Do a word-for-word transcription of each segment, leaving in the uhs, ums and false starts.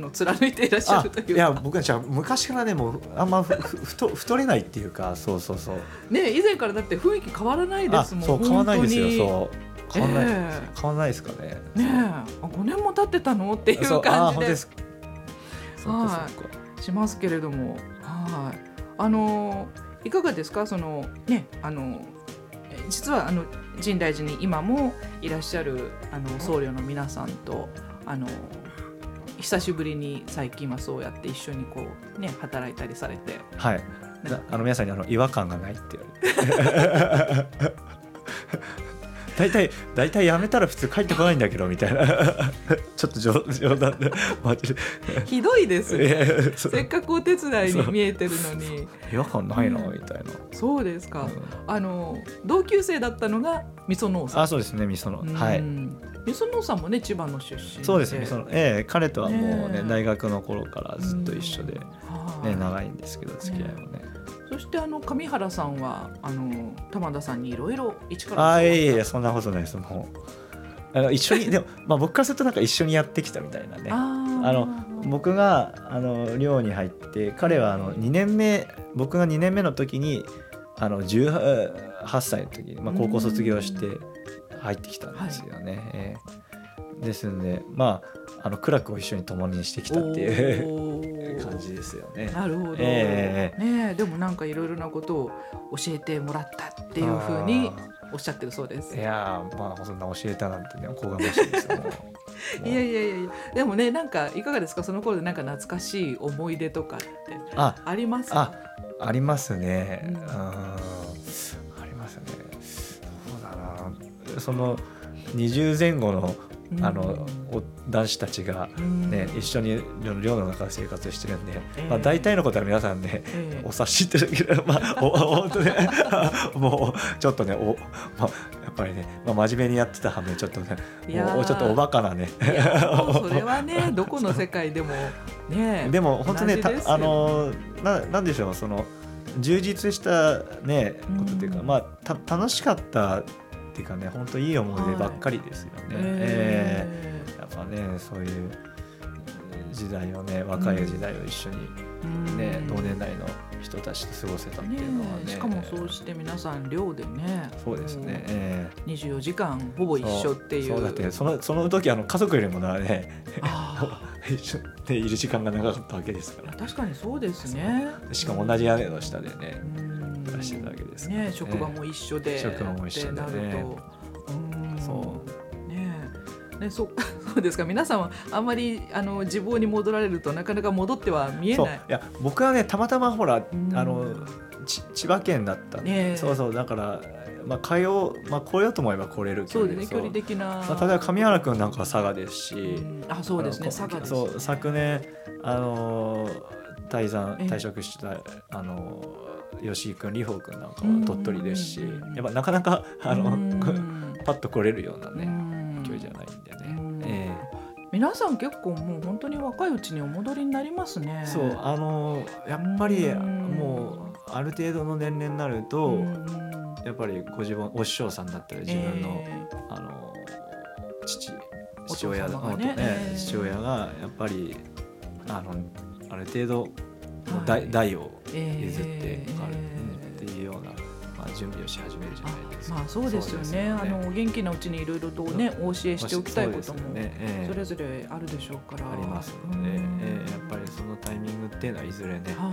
の貫いていらっしゃるというか。 いや僕はじゃあ昔からねもうあんまふふ太太れないっていうかそうそうそうね以前からだって雰囲気変わらないですもん。 あそう変わらないですよそう変わらない、 えー、変わらないですかね。 ねえごねんも経ってたのっていう感じで。はいしますけれども、はいあのいかがですかそのねあの実はあの深大寺に今もいらっしゃるあの僧侶の皆さんとあの久しぶりに最近はそうやって一緒にこうね働いたりされて、 はいあの皆さんにあの違和感がないって言われて大体大体やめたら普通帰ってこないんだけどみたいなちょっと 冗, 冗談でひどいですねせっかくお手伝いに見えてるのに違和感ないなみたいな、 うん、そうですか、 うん、 あの同級生だったのがみそのうさん。 あそうですねみそのはいみそのうさんもね千葉の出身で。 そうですねみその、えー、彼とはもうね大学の頃からずっと一緒で、ね、長いんですけど付き合いもね、ねそしてあの上原さんはあの玉田さんにいろいろ一からあいやいやそんなことないですもうあの一緒にでも、まあ、僕からするとなんか一緒にやってきたみたいなねああの僕があの寮に入って彼はあのにねんめ僕がにねんめの時にあのじゅうはっさいの時に、まあ、高校卒業して入ってきたんですよね、はいえー、ですんでまああの苦楽を一緒に共にしてきたっていう感じですよね。 なるほど、 えー、 ねでもなんかいろいろなことを教えてもらったっていうふうにおっしゃってるそうです。 いやまあそんな教えたなんてねおこがましいですよもういやいやいやいやでもねなんかいかがですかその頃でなんか懐かしい思い出とかってありますか？ あ、ありますね、うん、あありますね。そうだなそのにじゅうぜん後のあの男子たちが、ね、一緒に寮の中で生活してるんで、えーまあ、大体のことは皆さんね、えー、お察しってるけど、まあ、お本当ねもうちょっとねお、まあ、やっぱりね、まあ、真面目にやってた反面ちょっとねもうちょっとおバカなねいやそれはねどこの世界でもねでも本当ねあの な, なんでしょうその充実した、ね、ことっていうか、まあ、た楽しかったっていうかね本当いい思い出ばっかりですよね、はいえー、やっぱねそういう時代をね若い時代を一緒に、ねうん、同年代の人たちと過ごせたっていうのは ね, ねしかもそうして皆さん寮でねそうですね、えー、 にじゅうよじかんほぼ一緒っていうそう、そうだってその、その時あの家族よりもね一緒でいる時間が長かったわけですから確かにそうですねしかも同じ屋根の下でね暮らしてたわけですから、 ね、職場も一緒で、 職場も一緒で、ね、 ってなるとうんそうねね、そ, そうですか皆さんはあんまりあの自房に戻られるとなかなか戻っては見えない。 そういや僕はねたまたまほらあのち千葉県だった、ね、そうそうだからまあ、通う、まあ、来ようと思えば来れる距離そうですね距離的な、 まあ、例えば上原君なんかは佐賀ですし、うん、 あそうですね佐賀ですねそう昨年あの退山退職した、えー、あの吉井君里穂君なんかは鳥取ですしやっぱなかなかあのパッと来れるようなね距離じゃないんでね、えー、皆さん結構もう本当に若いうちにお戻りになりますね。 そうあのやっぱりもうある程度の年齢になるとやっぱりご自分お師匠さんだったり自分の、えー、あの父父親だ、ねねえー、父親がやっぱりあのある程度代、はい、を譲って、えー、っていうような、まあ、準備をし始めるじゃないですか。 まあそうですよ ね, よねあの元気なうちにいろいろとねお教えしておきたいこともそれぞれあるでしょうからありますので、えー、やっぱりそのタイミングっていうのはいずれね、はい、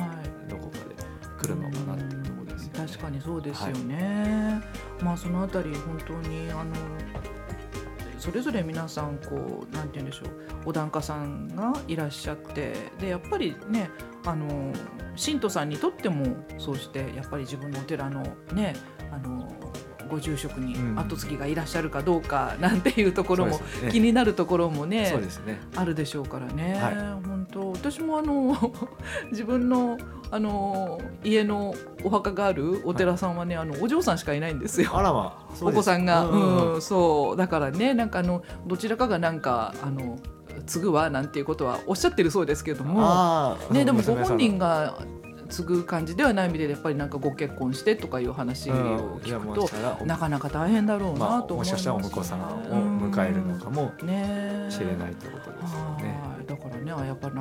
どこかで来るのかなっていうところですよね。 確かにそうですよね、はい、まあそのあたり本当にあのそれぞれ皆さんこうなんて言うんでしょうお檀家さんがいらっしゃってでやっぱりねあの信徒さんにとってもそうしてやっぱり自分のお寺のねあのご住職に後継ぎがいらっしゃるかどうかなんていうところも、うん、気になるところも ね, そうですねあるでしょうからね、はい、本当私もあの自分のあの家のお墓があるお寺さんはね、はい、あのお嬢さんしかいないんですよ。 あらまあ、 お子さんが、うんうん、そうだからねなんかあのどちらかがなんかあの継ぐわなんていうことはおっしゃってるそうですけども、ね、でもご本人が継ぐ感じではない意味でやっぱりなんかご結婚してとかいう話を聞くと、うん、なかなか大変だろうなと思います、ね、 まあ、もしかしたらお婿さんを迎えるのかもしれないということですよね。 だからねやっぱり